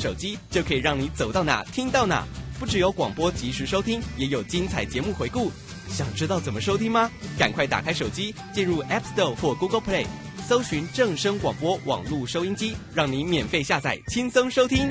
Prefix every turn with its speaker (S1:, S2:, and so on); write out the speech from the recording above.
S1: 手机，就可以让你走到哪听到哪。不只有广播及时收听，也有精彩节目回顾。想知道怎么收听吗？赶快打开手机，进入 App Store 或 Google Play，搜寻正声广播网络收音机，让你免费下载，轻松收听。